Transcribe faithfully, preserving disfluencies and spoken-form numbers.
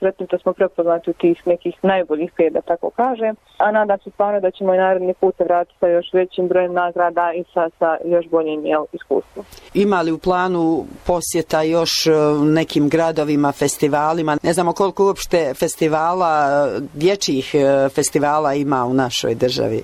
sretni što smo prepoznati u tih nekih najboljih pet, da tako kažem. A nadam se stvarno da ćemo i naredni put vratiti sa još većim brojem nagrada i sa, sa još boljim jel, iskustvom. Ima li u planu posjeta još nekim gradovima, festivalima? Ne znamo koliko uopšte festivala, dječjih festivala ima u našoj državi.